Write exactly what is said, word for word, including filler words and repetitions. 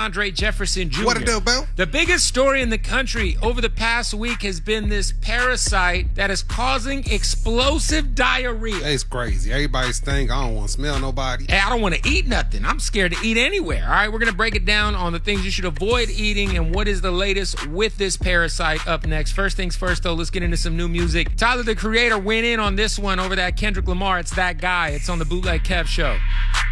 DeAndre Jefferson Junior What it do, Bill? The biggest story in the country over the past week has been this parasite that is causing explosive diarrhea. It's crazy. Everybody's thinking, I don't want to smell nobody. Hey, I don't want to eat nothing. I'm scared to eat anywhere. All right, we're going to break it down on the things you should avoid eating and what is the latest with this parasite up next. First things first, though, let's get into some new music. Tyler, the Creator, went in on this one over that Kendrick Lamar. It's That Guy. It's on the Bootleg Kev Show.